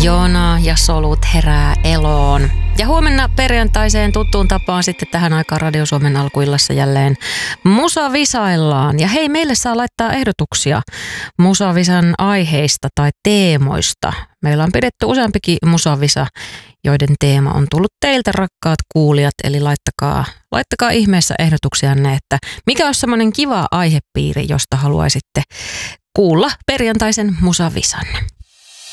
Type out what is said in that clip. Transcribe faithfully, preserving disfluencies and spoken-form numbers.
Joona ja solut herää eloon. Ja huomenna perjantaiseen tuttuun tapaan sitten tähän aikaan Radio Suomen alkuillassa jälleen musavisaillaan. Ja hei, meille saa laittaa ehdotuksia musavisan aiheista tai teemoista. Meillä on pidetty useampikin musavisa, joiden teema on tullut teiltä, rakkaat kuulijat. Eli laittakaa, laittakaa ihmeessä ehdotuksianne, että mikä olisi semmoinen kiva aihepiiri, josta haluaisitte kuulla perjantaisen musavisan.